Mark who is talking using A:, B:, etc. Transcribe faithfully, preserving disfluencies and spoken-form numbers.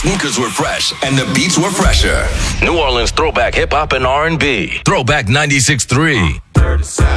A: sneakers were fresh and the beats were fresher.
B: New Orleans throwback hip hop and R and B.
C: Throwback ninety-six point three.
D: thirty seconds.